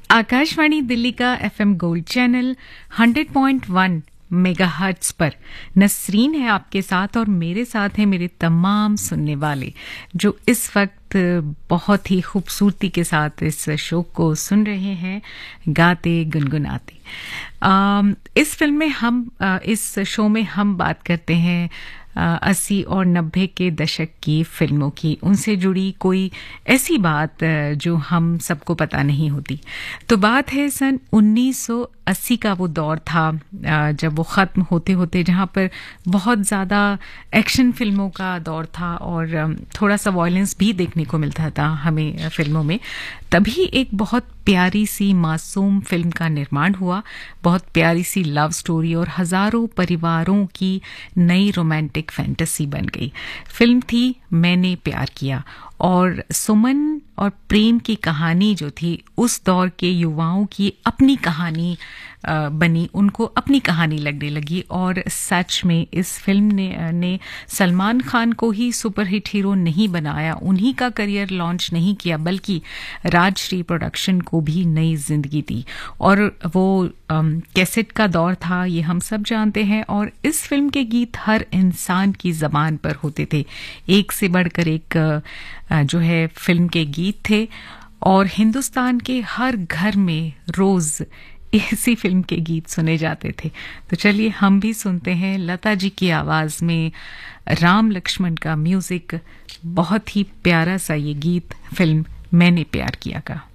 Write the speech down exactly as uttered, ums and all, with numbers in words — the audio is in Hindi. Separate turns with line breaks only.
आकाशवाणी दिल्ली का FM gold channel hundred point one megahertz पर नसरीन है आपके साथ और मेरे साथ हैं मेरे तमाम सुनने वाले जो इस वक्त बहुत ही खूबसूरती के साथ इस शो को सुन रहे हैं गाते गुनगुनाते। इस फिल्म में हम इस शो में हम बात करते हैं अस्सी और नब्बे के दशक की फिल्मों की, उनसे जुड़ी कोई ऐसी बात जो हम सबको पता नहीं होती। तो बात है सन उन्नीस सौ अस्सी का वो दौर था जब वो ख़त्म होते होते, जहाँ पर बहुत ज़्यादा एक्शन फिल्मों का दौर था और थोड़ा सा वायलेंस भी देखने को मिलता था हमें फिल्मों में। तभी एक बहुत प्यारी सी मासूम फिल्म का निर्माण हुआ, बहुत प्यारी सी लव स्टोरी और हज़ारों परिवारों की नई रोमांटिक फैंटेसी बन गई। फिल्म थी मैंने प्यार किया और सुमन और प्रेम की कहानी जो थी उस दौर के युवाओं की अपनी कहानी बनी, उनको अपनी कहानी लगने लगी। और सच में इस फिल्म ने, ने सलमान खान को ही सुपरहिट हीरो नहीं बनाया, उन्हीं का करियर लॉन्च नहीं किया, बल्कि राजश्री प्रोडक्शन को भी नई जिंदगी दी। और वो कैसेट का दौर था, ये हम सब जानते हैं। और इस फिल्म के गीत हर इंसान की ज़बान पर होते थे, एक से बढ़कर एक जो है फिल्म के गीत थे और हिंदुस्तान के हर घर में रोज़ इसी फिल्म के गीत सुने जाते थे। तो चलिए हम भी सुनते हैं लता जी की आवाज़ में राम लक्ष्मण का म्यूजिक, बहुत ही प्यारा सा ये गीत फिल्म मैंने प्यार किया का।